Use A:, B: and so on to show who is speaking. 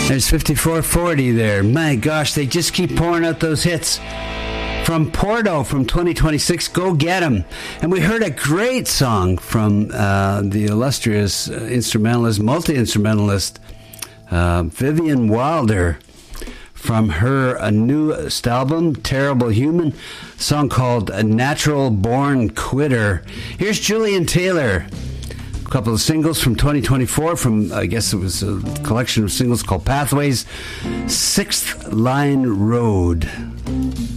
A: There's 5440 there. My gosh, they just keep pouring out those hits. From Porto from 2026, Go Get 'Em. And we heard a great song from the illustrious instrumentalist, multi-instrumentalist, Vivian Wilder, from her newest album, Terrible Human, a song called Natural Born Quitter. Here's Julian Taylor. A couple of singles from 2024 from, I guess it was a collection of singles called Pathways, Sixth Line Road.